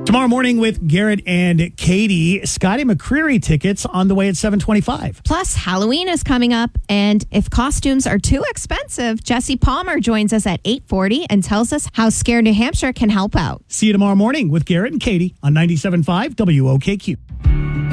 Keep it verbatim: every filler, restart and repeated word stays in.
Tomorrow morning with Garrett and Katie, Scotty McCreery tickets on the way at seven twenty-five. Plus, Halloween is coming up, and if costumes are too expensive, Jesse Palmer joins us at eight forty and tells us how Scare New Hampshire can help out. See you tomorrow morning with Garrett and Katie on ninety-seven point five W O K Q.